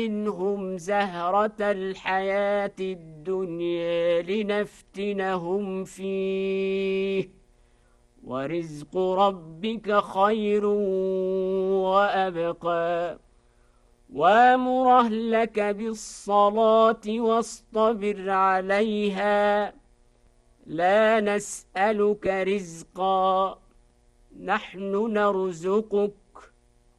منهم زهرة الحياة الدنيا لنفتنهم فيه ورزق ربك خير وأبقى وامر أهلك بالصلاة واصطبر عليها لا نسألك رزقا نحن نرزقك